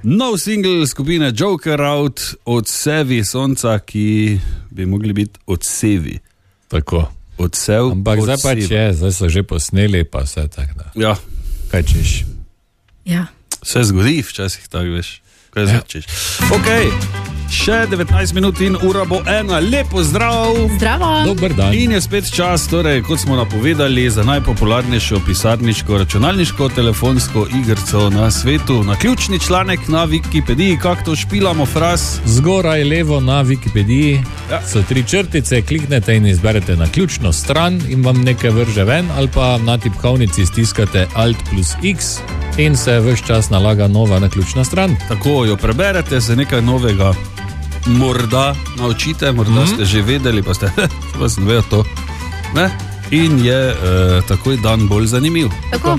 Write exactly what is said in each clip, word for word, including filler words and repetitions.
Nov single skupine Joker Out, Odsevi sonca, ki bi mogli biti odsevi. Tako. Odsev, ampak odsev. Zdaj pa če, zdaj so že posneli, pa vse tako da. Ja. Kaj češ? Ja. Vse zgodi včasih tako, veš. Kaj ja. Začeš? Ok, še devetnajst minut in ura bo ena. Lepo zdrav. Zdravo. Dober dan. In je spet čas, torej, kot smo napovedali, za najpopularnejšo pisarniško, računalniško, telefonsko igrico na svetu. Na ključni članek na Wikipediji, kako to špilamo fraz. Zgoraj levo na Wikipediji ja. So tri črtice, kliknete in izberete na ključno stran in vam nekaj vrže ven, ali pa na tipkovnici stiskate Alt plus X in se ves čas nalaga nova na ključna stran. Tako jo preberete, se nekaj novega morda naučite, morda mm-hmm. ste že vedeli, pa ste pa sem vedel to. Ne? In je uh, takoj dan bolj zanimiv. Tako.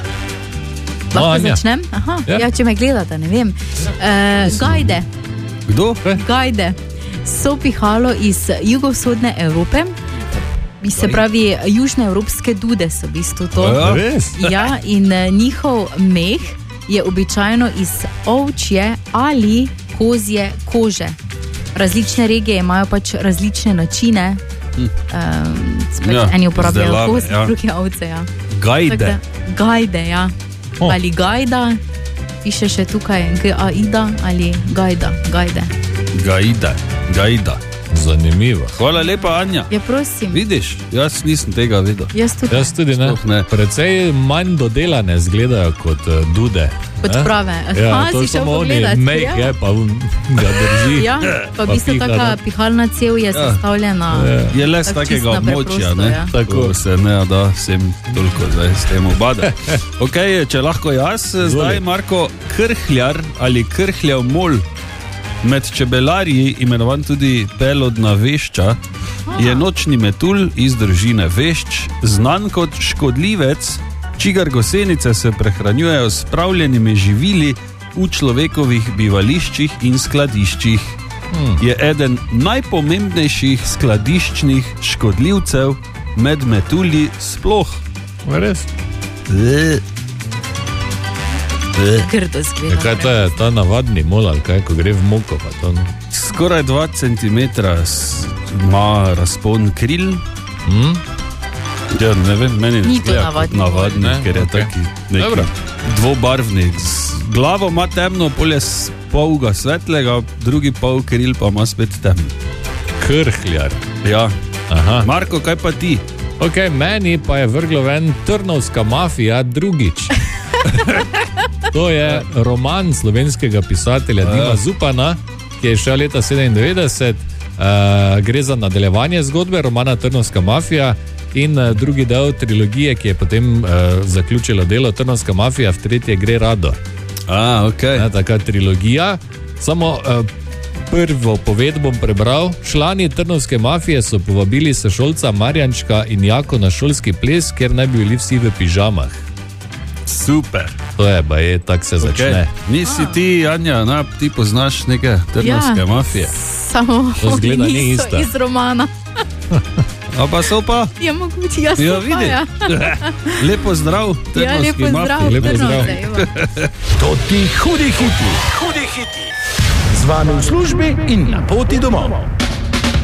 Lahko no, začnem? Aha, ja. Ja, če me gledate, ne vem. Uh, gajde. Kdo? Gajde. So pihalo iz jugovzhodne Evrope. Se pravi, južne evropske dude so v bistvu to. Ja, res? Ja, in njihov meh je običajno iz ovčje ali kozje kože. Različne regije imajo pač različne načine. Hm. Um, ja, eni uporabljajo koz, ja. Drugi ovce, ja. Gajde. Da, gajde, ja. Oh. Ali gajda, piše še tukaj G-A-I-D-A ali gajda, gajde. Gajda, gajda. Zanimivo. Hvala lepa, Anja. Ja, prosim. Vidiš, jaz nisem tega videl. Jaz tudi, jaz tudi ne. ne. Precej manj dodelane izgledajo kot uh, dude. Kot ne? Prave. Ja, ha, to si šel samo pogledat. Oni meh je, pa ga drži. Ja, pa v bistvu taka pihalna cev je ja. sestavljena. Ja. Je les takega območja, ne? Ja. Tako se ne da vsem toliko zdaj s tem obada. Ok, če lahko jaz, Zoli. Zdaj Marko, krhljar ali krhljav mol med čebelarji, imenovan tudi pelodna vešča, je nočni metulj iz družine vešč, znan kot škodljivec, čigar gosenice se prehranjujejo s pravljenimi živili v človekovih bivališčih in skladiščih. Hmm. Je eden najpomembnejših skladiščnih škodljivcev med metulji sploh. Res? E. Grdo zgleda. Kaj to je, ta navadni mol, ali kaj, ko gre v moko? Pa to, no? Skoraj dva centimetra ima razpon kril. Hmm? Ja, ne vem, meni ni to navadni, navadni ne? Ker je okay. Taki neki dvobarvnik. Glavo ima temno, polje polga svetlega, drugi pol kril pa ima spet temno. Krhljar. Ja. Aha. Marko, kaj pa ti? Ok, meni pa je vrglo ven Trnovska mafija drugič. To je roman slovenskega pisatelja Dima Zupana, ki je šel leta sedemindevetdeset. Uh, gre za nadaljevanje zgodbe romana Trnovska mafija in uh, drugi del trilogije, ki je potem uh, zaključila delo Trnovska mafija, v tretje gre rado. A, ok. Ja, taka trilogija. Samo uh, prvo poved bom prebral. Člani Trnovske mafije so povabili sošolca Marjančka in Jako na šolski ples, kjer naj bi bili vsi v pižamah. Super. To je, ba je, tak se začne. Okay. Nisi ti, Anja, na, ti poznaš neke Trnovske ja, mafije? Samo oni niso iz romana. A pa so pa? Ja, mogoče, jaz ja, so pa, ja. Lepo zdrav, ja, lepo zdrav, lepo zdrav. To ti hudi hiti, hudi hiti. Z vami v službi in na poti domov.